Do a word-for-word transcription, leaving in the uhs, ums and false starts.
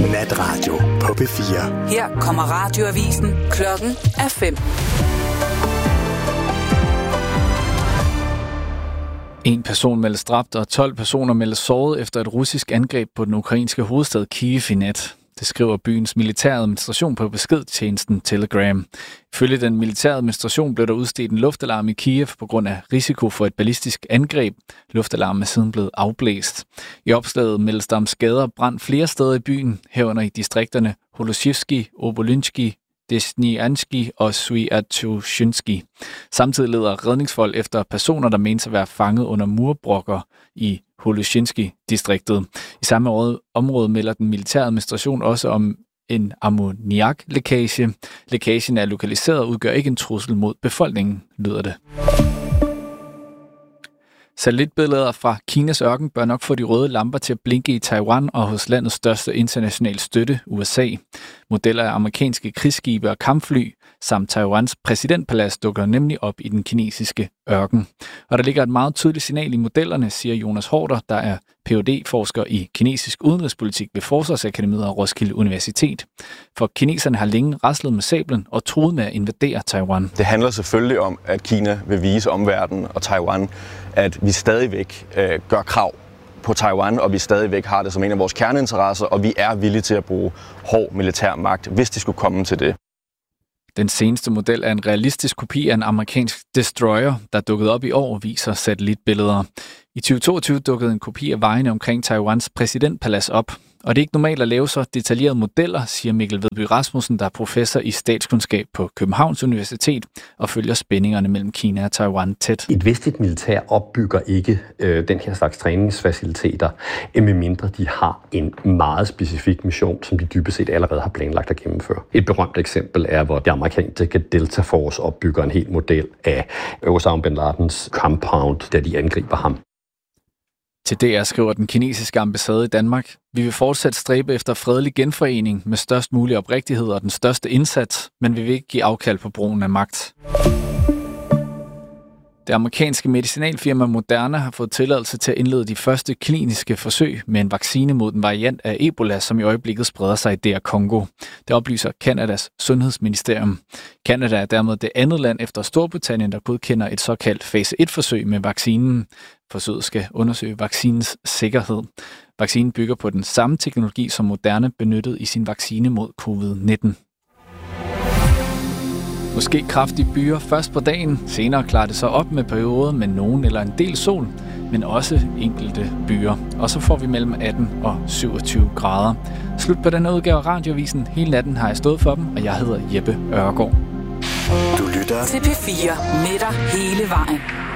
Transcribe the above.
Natradio på P fire. Her kommer radioavisen. Klokken er fem. En person meldes dræbt, og tolv personer meldes såret efter et russisk angreb på den ukrainske hovedstad Kyiv i nat. Det skriver byens militære administration på beskedtjenesten Telegram. Ifølge den militære administration blev der udstedt en luftalarm i Kyiv på grund af risiko for et ballistisk angreb. Luftalarmen er siden blevet afblæst. I opslaget meldes der om skader og brand flere steder i byen, herunder i distrikterne Holoshivsky, Obolynski, Desnyanski og Sviatoshynski. Samtidig leder redningsfolk efter personer, der menes at være fanget under murbrokker i Holoshinski-distriktet. I samme område melder den militære administration også om en ammoniak-lækage. Lækagen er lokaliseret og udgør ikke en trussel mod befolkningen, lyder det. Satellitbilleder fra Kinas ørken bør nok få de røde lamper til at blinke i Taiwan og hos landets største internationale støtte, U S A. Modeller af amerikanske krigsskibe og kampfly samt Taiwans præsidentpalads dukker nemlig op i den kinesiske ørken. Og der ligger et meget tydeligt signal i modellerne, siger Jonas Hårder, der er P H D-forsker i kinesisk udenrigspolitik ved Forsvarsakademiet og Roskilde Universitet. For kineserne har længe raslet med sablen og truet med at invadere Taiwan. Det handler selvfølgelig om, at Kina vil vise omverdenen og Taiwan, at vi stadigvæk øh, gør krav på Taiwan, og vi stadigvæk har det som en af vores kerneinteresser, og vi er villige til at bruge hård militær magt, hvis det skulle komme til det. Den seneste model er en realistisk kopi af en amerikansk destroyer, der dukkede op i år og viser satellitbilleder. I tyve toogtyve dukkede en kopi af vejene omkring Taiwans præsidentpalads op. Og det er ikke normalt at lave så detaljerede modeller, siger Mikkel Vedby Rasmussen, der er professor i statskundskab på Københavns Universitet og følger spændingerne mellem Kina og Taiwan tæt. Et vestligt militær opbygger ikke øh, den her slags træningsfaciliteter, medmindre de har en meget specifik mission, som de dybest set allerede har planlagt at gennemføre. Et berømt eksempel er, hvor det amerikanske Delta Force opbygger en hel model af Osama bin Ladens compound, da de angriber ham. Til D R skriver den kinesiske ambassade i Danmark: Vi vil fortsat stræbe efter fredelig genforening med størst mulig oprigtighed og den største indsats, men vi vil ikke give afkald på brugen af magt. Det amerikanske medicinalfirma Moderna har fået tilladelse til at indlede de første kliniske forsøg med en vaccine mod den variant af Ebola, som i øjeblikket spreder sig i D R Congo. Det oplyser Kanadas sundhedsministerium. Kanada er dermed det andet land efter Storbritannien, der godkender et såkaldt fase et-forsøg med vaccinen. Forsøget skal undersøge vaccinens sikkerhed. Vaccinen bygger på den samme teknologi, som Moderna benyttede i sin vaccine mod covid nitten. Måske kraftige byer først på dagen, senere klarer det så op med perioder med nogen eller en del sol, men også enkelte byer. Og så får vi mellem atten og syvogtyve grader. Slut på denne udgave af Radioavisen. Hele natten har jeg stået for dem, og jeg hedder Jeppe Ørgaard. Du lytter til P fire med dig hele vejen.